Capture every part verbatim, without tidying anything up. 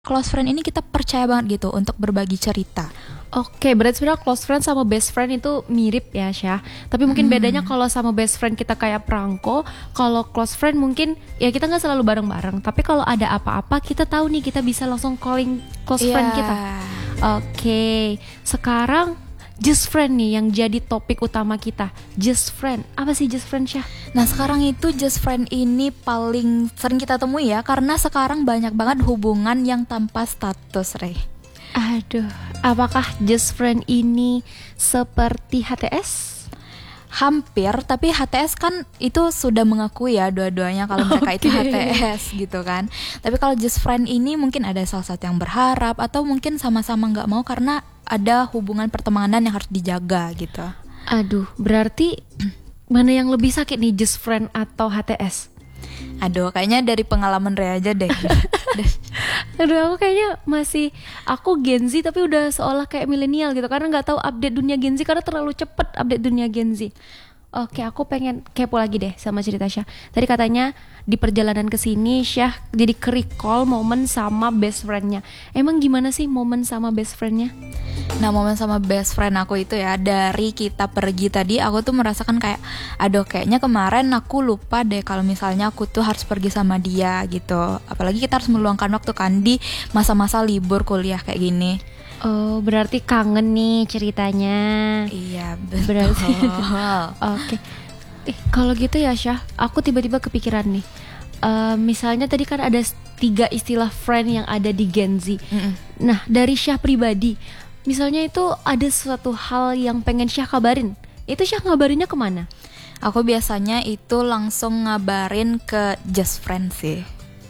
close friend ini kita percaya banget gitu untuk berbagi cerita. Oke, berarti sebenarnya close friend sama best friend itu mirip ya, Syah. Tapi mungkin Hmm. bedanya kalau sama best friend kita kayak perangko, kalau close friend mungkin ya kita nggak selalu bareng-bareng. Tapi kalau ada apa-apa kita tahu nih, kita bisa langsung calling close Iya. friend kita. Oke, sekarang just friend nih yang jadi topik utama kita. Just friend, apa sih just friend, Syah? Nah sekarang itu just friend ini paling sering kita temui ya, karena sekarang banyak banget hubungan yang tanpa status, Rey. Aduh, apakah just friend ini seperti H T S? Hampir, tapi H T S kan itu sudah mengakui ya dua-duanya kalau mereka itu H T S gitu kan. Tapi kalau just friend ini mungkin ada salah satu yang berharap atau mungkin sama-sama nggak mau karena ada hubungan pertemanan yang harus dijaga gitu. Aduh, berarti mana yang lebih sakit nih, just friend atau H T S? Aduh, kayaknya dari pengalaman Rea aja deh. Aduh, aku kayaknya masih aku Gen Z tapi udah seolah kayak milenial gitu karena nggak tahu update dunia Gen Z karena terlalu cepet update dunia Gen Z. Oke, aku pengen kepo lagi deh sama cerita Syah. Tadi katanya di perjalanan ke sini Syah jadi ke-recall momen sama best friend-nya. Emang gimana sih momen sama best friend-nya? Nah momen sama best friend aku itu ya, dari kita pergi tadi aku tuh merasakan kayak aduh kayaknya kemarin aku lupa deh kalau misalnya aku tuh harus pergi sama dia gitu. Apalagi kita harus meluangkan waktu kan di masa-masa libur kuliah kayak gini. Oh, berarti kangen nih ceritanya. Iya betul. Berarti oke. Eh, kalau gitu ya Syah, aku tiba-tiba kepikiran nih. Eh, misalnya tadi kan ada s- tiga istilah friend yang ada di Gen Z. Mm-mm. Nah, dari Syah pribadi, misalnya itu ada suatu hal yang pengen Syah kabarin, itu Syah ngabarinnya kemana? Aku biasanya itu langsung ngabarin ke just friend sih.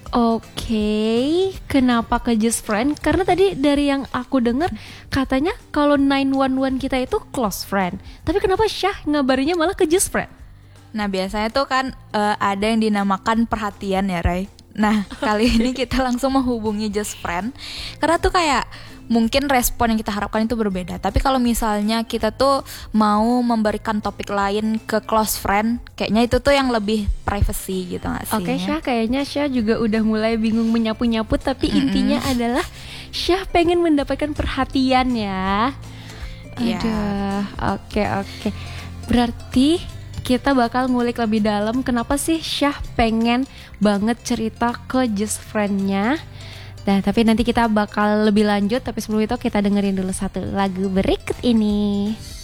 Oke, kenapa ke just friend? Karena tadi dari yang aku dengar katanya kalau sembilan satu satu kita itu close friend. Tapi kenapa Syah ngabarinnya malah ke just friend? Nah biasanya tuh kan eh, ada yang dinamakan perhatian ya Ray. Nah kali ini kita langsung menghubungi just friend karena tuh kayak mungkin respon yang kita harapkan itu berbeda. Tapi kalau misalnya kita tuh mau memberikan topik lain ke close friend, kayaknya itu tuh yang lebih privacy gitu gak sih? Oke Syah, kayaknya Syah juga udah mulai bingung menyapu-nyapu. Tapi Mm-mm. intinya adalah Syah pengen mendapatkan perhatian ya. Iya. Aduh, oke oke. Berarti kita bakal ngulik lebih dalam kenapa sih Syah pengen banget cerita ke just friend-nya. Nah, tapi nanti kita bakal lebih lanjut. Tapi sebelum itu kita dengerin dulu satu lagu berikut ini.